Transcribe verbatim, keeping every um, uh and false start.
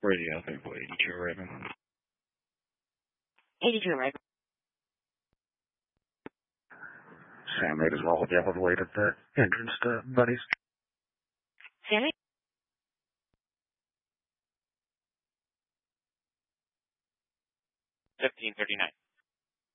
Radio Thankful eighty-two Raven. eighty-two Raven. Sam made as well. Yeah, we'll wait at the entrance to Buddy's. Sammy? fifteen thirty-nine.